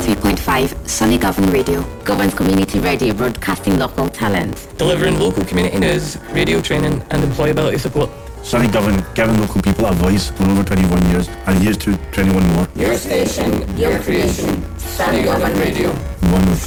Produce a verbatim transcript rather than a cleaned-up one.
three point five, Sunny Govan Radio. Govan's community radio, broadcasting local talent. Delivering local community news, radio training and employability support. Sunny Govan, giving local people a voice for over twenty-one years, and here's to twenty-one more. Your station, your creation, Sunny Govan Radio. One